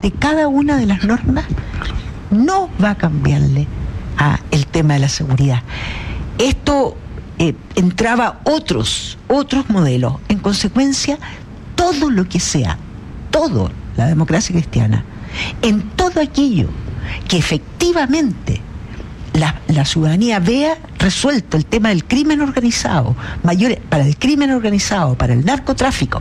de cada una de las normas no va a cambiarle a el tema de la seguridad. Esto entraba otros modelos. En consecuencia, todo lo que sea, todo la democracia cristiana, en todo aquello que efectivamente la ciudadanía vea resuelto el tema del crimen organizado, para el crimen organizado, para el narcotráfico,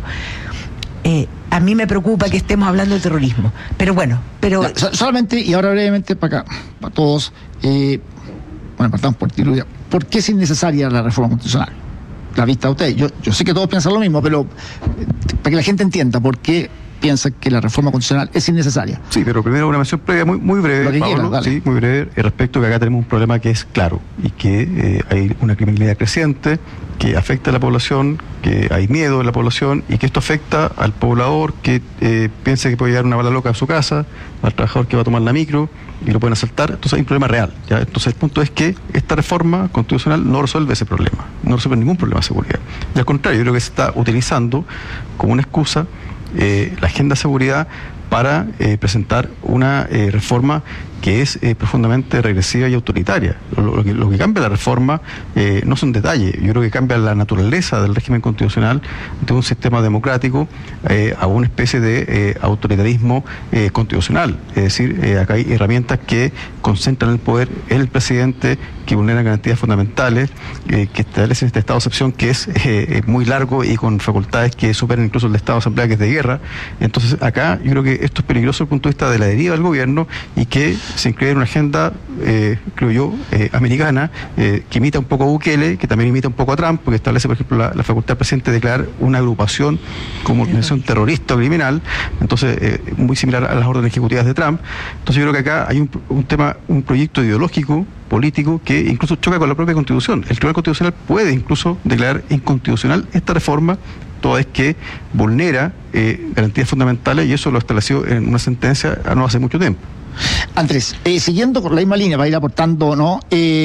a mí me preocupa que estemos hablando de terrorismo. Pero bueno, solamente, y ahora brevemente para acá, para todos, partamos por tiro. ¿Por qué es innecesaria la reforma constitucional? La vista de ustedes. Yo sé que todos piensan lo mismo, pero para que la gente entienda por qué piensa que la reforma constitucional es innecesaria. Sí, pero primero una mención previa muy breve, Pablo, sí, muy breve, respecto a que acá tenemos un problema que es claro, y que hay una criminalidad creciente, que afecta a la población, que hay miedo en la población, y que esto afecta al poblador que piensa que puede llegar una bala loca a su casa, al trabajador que va a tomar la micro, y lo pueden asaltar. Entonces hay un problema real, ¿ya? Entonces el punto es que esta reforma constitucional no resuelve ese problema, no resuelve ningún problema de seguridad. Y al contrario, yo creo que se está utilizando como una excusa la agenda de seguridad para presentar una reforma que es profundamente regresiva y autoritaria. Lo que cambia la reforma no son detalles. Yo creo que cambia la naturaleza del régimen constitucional de un sistema democrático a una especie de autoritarismo constitucional. Es decir, acá hay herramientas que concentran el poder en el presidente, que vulneran garantías fundamentales, que establecen este estado de excepción que es muy largo y con facultades que superan incluso el estado de asamblea, que es de guerra. Entonces acá yo creo que esto es peligroso desde el punto de vista de la deriva del gobierno, y que se inscribe en una agenda, creo yo, americana, que imita un poco a Bukele, que también imita un poco a Trump, porque establece, por ejemplo, la facultad del presidente de declarar una agrupación como organización terrorista o criminal, entonces muy similar a las órdenes ejecutivas de Trump. Entonces yo creo que acá hay un proyecto ideológico, político, que incluso choca con la propia Constitución. El Tribunal Constitucional puede incluso declarar inconstitucional esta reforma, toda vez que vulnera garantías fundamentales, y eso lo estableció en una sentencia no hace mucho tiempo. Andrés, siguiendo con la misma línea para ir aportando, ¿no?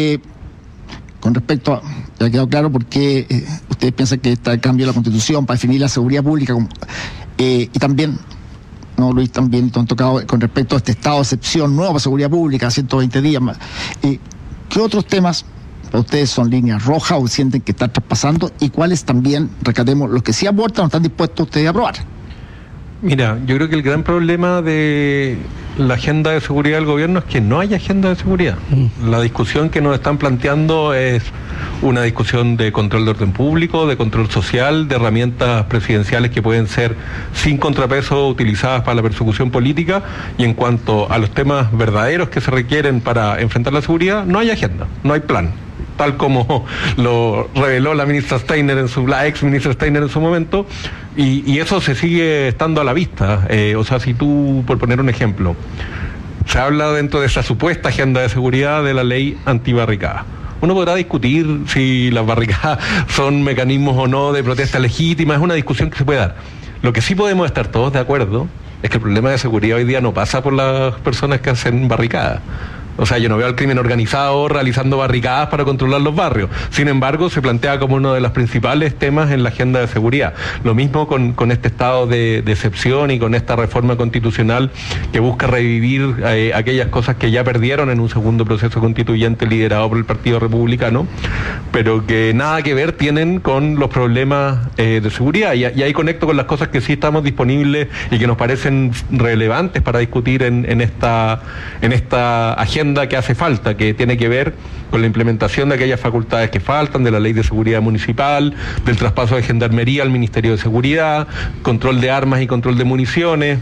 Con respecto a, ya ha quedado claro por qué ustedes piensan que está el cambio de la Constitución para definir la seguridad pública, y también, no, Luis, también han tocado con respecto a este estado de excepción nuevo para seguridad pública, 120 días más. ¿Qué otros temas para ustedes son líneas rojas o sienten que están traspasando, y cuáles también, rescatemos, los que sí abortan, no están dispuestos ustedes a aprobar? Mira, yo creo que el gran problema de la agenda de seguridad del gobierno es que no hay agenda de seguridad. La discusión que nos están planteando es una discusión de control de orden público, de control social, de herramientas presidenciales que pueden ser sin contrapeso utilizadas para la persecución política, y en cuanto a los temas verdaderos que se requieren para enfrentar la seguridad, no hay agenda, no hay plan. Tal como lo reveló la ministra Steiner la ex ministra Steiner en su momento, y eso se sigue estando a la vista. O sea, si tú, por poner un ejemplo, se habla dentro de esa supuesta agenda de seguridad de la ley antibarricada. Uno podrá discutir si las barricadas son mecanismos o no de protesta legítima, es una discusión que se puede dar. Lo que sí podemos estar todos de acuerdo es que el problema de seguridad hoy día no pasa por las personas que hacen barricadas. O sea, yo no veo al crimen organizado realizando barricadas para controlar los barrios. Sin embargo, se plantea como uno de los principales temas en la agenda de seguridad. Lo mismo con este estado de excepción y con esta reforma constitucional que busca revivir aquellas cosas que ya perdieron en un segundo proceso constituyente liderado por el Partido Republicano, pero que nada que ver tienen con los problemas de seguridad. Y ahí conecto con las cosas que sí estamos disponibles y que nos parecen relevantes para discutir en esta agenda que hace falta, que tiene que ver con la implementación de aquellas facultades que faltan, de la Ley de Seguridad Municipal, del traspaso de Gendarmería al Ministerio de Seguridad, control de armas y control de municiones,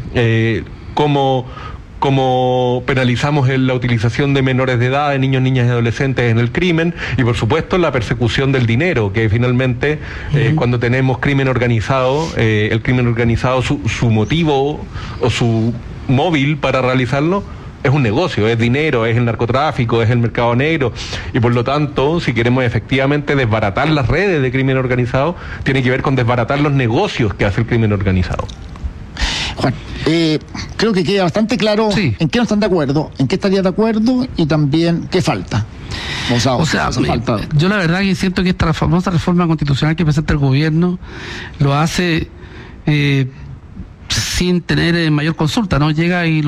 cómo penalizamos la utilización de menores de edad, de niños, niñas y adolescentes en el crimen, y por supuesto la persecución del dinero, que finalmente cuando tenemos crimen organizado, el crimen organizado, su motivo o su móvil para realizarlo es un negocio, es dinero, es el narcotráfico, es el mercado negro, y por lo tanto, si queremos efectivamente desbaratar las redes de crimen organizado, tiene que ver con desbaratar los negocios que hace el crimen organizado. Juan, creo que queda bastante claro en qué no están de acuerdo, en qué estarían de acuerdo, y también qué falta. Yo la verdad que siento que esta famosa reforma constitucional que presenta el gobierno lo hace sin tener mayor consulta, ¿no? Llega y